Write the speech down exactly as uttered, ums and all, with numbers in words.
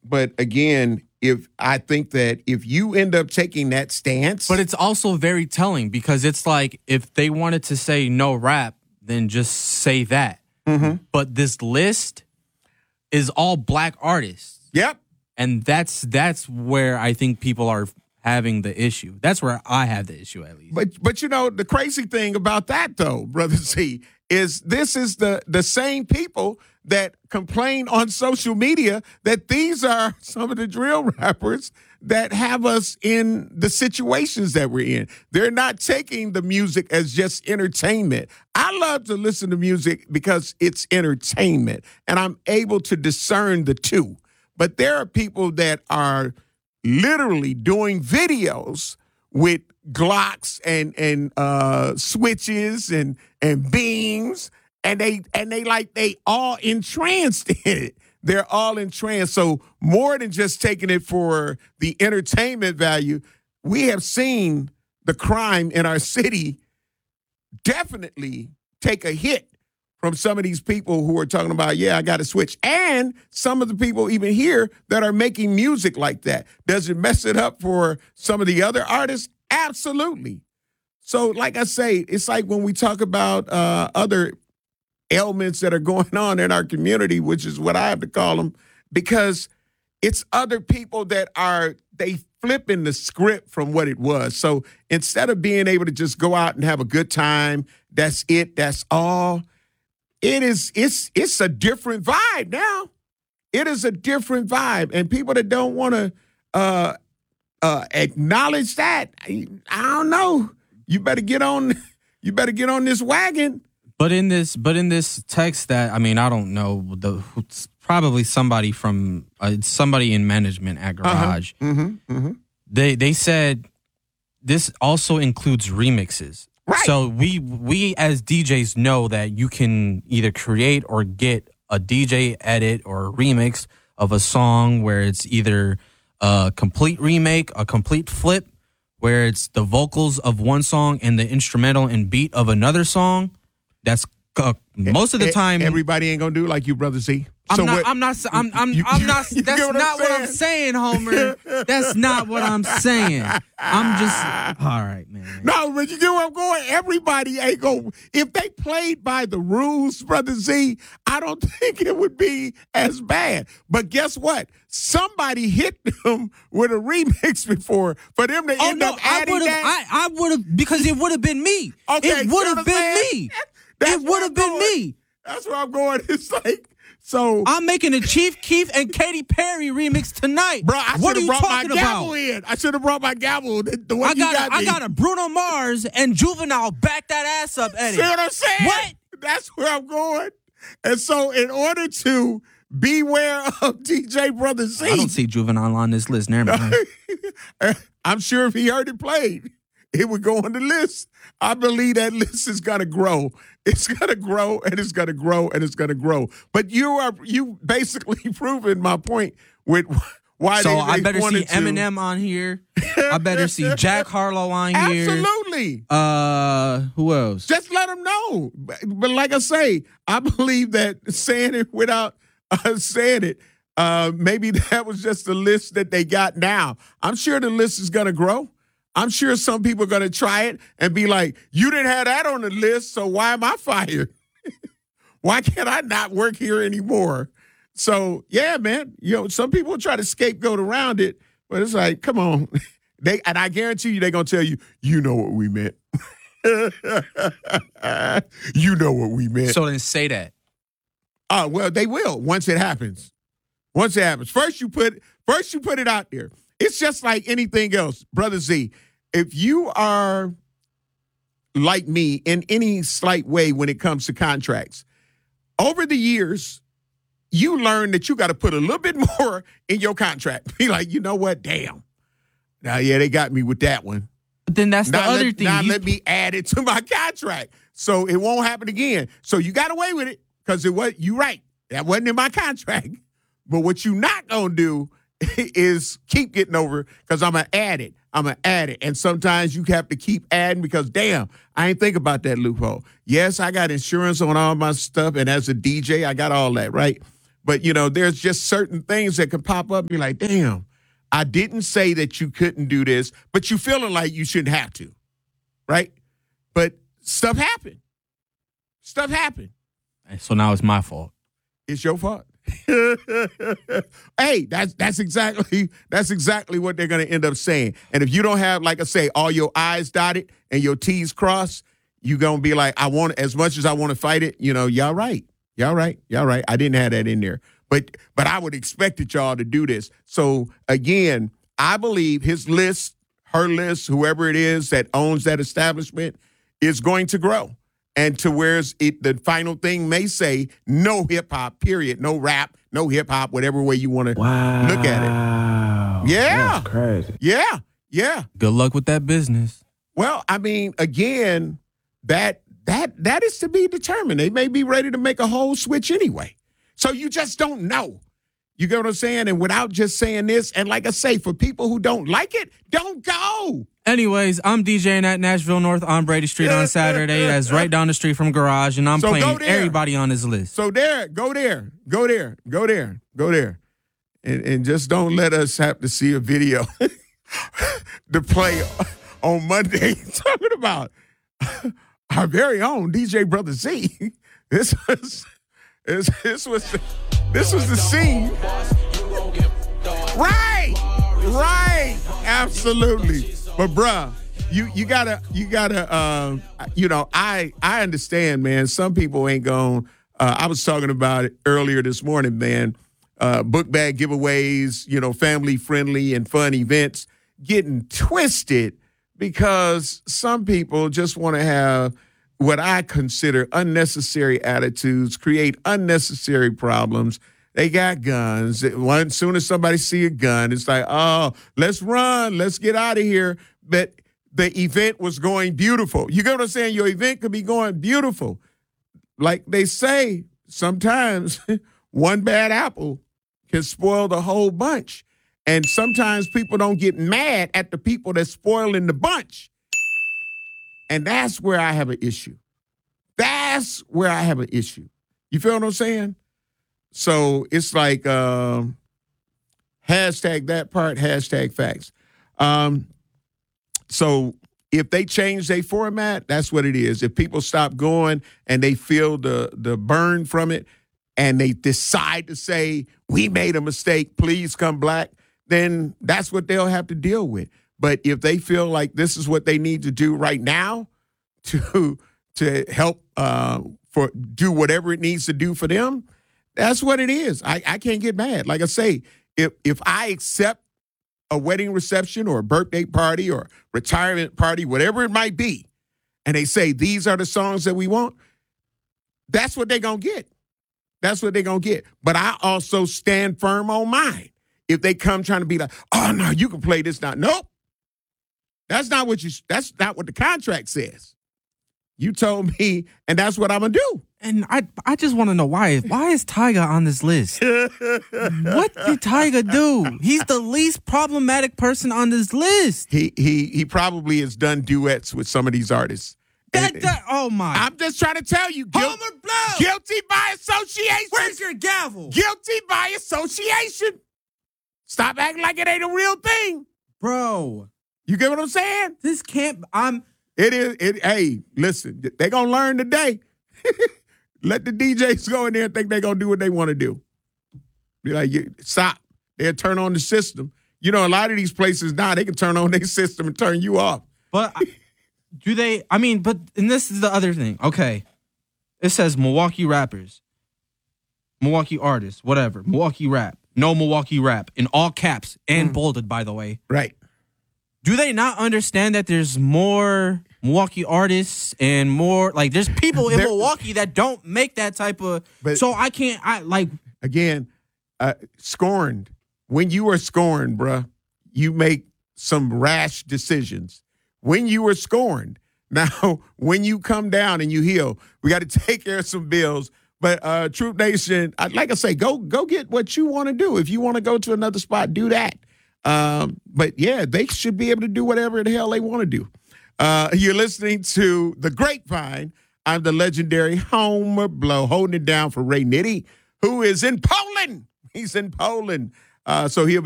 but again, if I think that if you end up taking that stance, but it's also very telling because it's like if they wanted to say no rap, then just say that. Mm-hmm. But this list is all black artists. Yep. And that's that's where I think people are having the issue. That's where I have the issue, at least. But but you know, the crazy thing about that, though, Brother Z, is this is the, the same people that complain on social media that these are some of the drill rappers that have us in the situations that we're in. They're not taking the music as just entertainment. I love to listen to music because it's entertainment, and I'm able to discern the two. But there are people that are literally doing videos with Glocks and and uh, switches and and beams, and they and they like they all entranced in it. They're all entranced. So more than just taking it for the entertainment value, we have seen the crime in our city definitely take a hit from some of these people who are talking about, yeah, I got to switch. And some of the people even here that are making music like that. Does it mess it up for some of the other artists? Absolutely. So like I say, it's like when we talk about uh, other ailments that are going on in our community, which is what I have to call them, because it's other people that are, they flipping the script from what it was. So instead of being able to just go out and have a good time, that's it, that's all, It is, it's, it's a different vibe now. It is a different vibe. And people that don't want to uh, uh, acknowledge that, I, I don't know. You better get on, you better get on this wagon. But in this, but in this text that, I mean, I don't know, the it's probably somebody from, uh, somebody in management at Garage. Uh-huh. Mm-hmm. Mm-hmm. They, they said this also includes remixes. Right. So we we as D Js know that you can either create or get a D J edit or a remix of a song where it's either a complete remake, a complete flip, where it's the vocals of one song and the instrumental and beat of another song. That's uh, most of the time. Everybody ain't gonna do like you, Brother Z. I'm so not. what, I'm not. I'm. I'm. you, I'm you, not. you That's what not I'm what I'm saying, Homer. That's not what I'm saying. I'm just. All right, man. No, but you get where I'm going. Everybody ain't going. If they played by the rules, Brother Z, I don't think it would be as bad. But guess what? Somebody hit them with a remix before for them to Oh end no, up I adding would have. that. I, I would have because it would have been me. Okay, it would have been saying? me. That's It would have been going. me. That's where I'm going. It's like so. I'm making a Chief Keef and Katy Perry remix tonight. Bro, I what should are have you brought my talking gavel about? in. I should have brought my gavel. The, the one I got, you got a, I me. got a Bruno Mars and Juvenile back that ass up, Eddie. See what I'm saying? What? That's where I'm going. And so, in order to beware of D J Brother Z, I don't see Juvenile on this list. Never mind. I'm sure if he heard it played, it would go on the list. I believe that list is gonna grow. It's gonna grow and it's gonna grow and it's gonna grow. But you are you basically proving my point with why so they, they I better see wanted to. Eminem on here. I better see Jack Harlow on here. Absolutely. Uh, who else? Just let them know. But, but like I say, I believe that saying it without uh, saying it, uh, maybe that was just the list that they got now. I'm sure the list is gonna grow. I'm sure some people are going to try it and be like, you didn't have that on the list, so why am I fired? Why can't I not work here anymore? So, yeah, man, you know, some people try to scapegoat around it, but it's like, come on. They And I guarantee you they're going to tell you, you know what we meant. You know what we meant. So then say that. Oh, well, they will once it happens. Once it happens. First you put first you put it out there. It's just like anything else, Brother Z. If you are like me in any slight way when it comes to contracts, over the years, you learn that you got to put a little bit more in your contract. Be like, you know what? Damn. Now, yeah, they got me with that one. But then that's the Now, other let, thing. now You- let me add it to my contract so it won't happen again. So you got away with it because it was, you right. That wasn't in my contract. But what you not going to do is keep getting over because I'm going to add it. I'm going to add it. And sometimes you have to keep adding because, damn, I ain't think about that loophole. Yes, I got insurance on all my stuff. And as a D J, I got all that, right? But, you know, there's just certain things that can pop up and be like, damn, I didn't say that you couldn't do this, but you feeling like you shouldn't have to, right? But stuff happened. Stuff happened. So now it's my fault. It's your fault. Hey, that's that's exactly that's exactly what they're going to end up saying. And if you don't have, like I say, all your I's dotted and your T's crossed, you're going to be like, I want, as much as I want to fight it, you know, y'all right. Y'all right. Y'all right. I didn't have that in there. But but I would expect y'all to do this. So, again, I believe his list, her list, whoever it is that owns that establishment is going to grow. And to where it, the final thing may say no hip-hop, period, no rap, no hip-hop, whatever way you want to wow. look at it. Yeah. That's crazy. Yeah. Yeah. Good luck with that business. Well, I mean, again, that that that is to be determined. They may be ready to make a whole switch anyway. So you just don't know. You get what I'm saying? And without just saying this, and like I say, for people who don't like it, don't go. Anyways, I'm DJing at Nashville North on Brady Street on Saturday. That's right down the street from Garage, and I'm So go playing there. everybody on this list. So there, go there, go there, go there, go there. And, and just don't let us have to see a video to play on Monday talking about our very own D J Brother Z. This was this, this was the, this was the scene. Right, right, absolutely. But bruh, you you gotta you gotta uh, you know I I understand, man. Some people ain't going. Uh, I was talking about it earlier this morning, man. Uh, book bag giveaways, you know, family friendly and fun events getting twisted because some people just want to have what I consider unnecessary attitudes, create unnecessary problems. They got guns. As soon as somebody see a gun, it's like, oh, let's run. Let's get out of here. But the event was going beautiful. You get what I'm saying? Your event could be going beautiful. Like they say, sometimes one bad apple can spoil the whole bunch. And sometimes people don't get mad at the people that's spoiling the bunch. And that's where I have an issue. That's where I have an issue. You feel what I'm saying? So it's like um, hashtag that part, hashtag facts. Um, so if they change their format, that's what it is. If people stop going and they feel the the burn from it and they decide to say, we made a mistake, please come black, then that's what they'll have to deal with. But if they feel like this is what they need to do right now to to help uh, for do whatever it needs to do for them, that's what it is. I, I can't get mad. Like I say, if if I accept a wedding reception or a birthday party or retirement party, whatever it might be, and they say these are the songs that we want, that's what they're going to get. That's what they're going to get. But I also stand firm on mine. If they come trying to be like, oh, no, you can play this now. Nope. That's not what you, that's not what the contract says. You told me, and that's what I'm going to do. And I I just want to know why why is Tyga on this list? What did Tyga do? He's the least problematic person on this list. He he he probably has done duets with some of these artists. That, And- that oh my! I'm just trying to tell you, guil- Homer Blow! guilty by association. Where's your gavel, Guilty by association. Stop acting like it ain't a real thing. bro? You get what I'm saying? This can't. I'm. It is. It. Hey, listen, they gonna learn today. Let the D Js go in there and think they gonna do what they want to do. Be like, you, stop. They'll turn on the system. You know, a lot of these places now they can turn on their system and turn you off. But I- do they? I mean, but and this is the other thing. Okay, it says Milwaukee rappers, Milwaukee artists, whatever. Milwaukee rap, no Milwaukee rap in all caps and bolded, by the way. Right. Do they not understand that there's more Milwaukee artists and more like there's people in There- Milwaukee that don't make that type of But- so I can't I like Again, uh, scorned. When you are scorned, bruh, you make some rash decisions. When you are scorned. Now, when you come down and you heal, we got to take care of some bills. But uh, Troop Nation, I- like I say, go go get what you want to do. If you want to go to another spot, do that. Um, but yeah, they should be able to do whatever the hell they want to do. Uh, you're listening to The Grapevine. I'm the legendary Homer Blow, holding it down for Ray Nitty who is in Poland. He's in Poland. Uh, so he'll be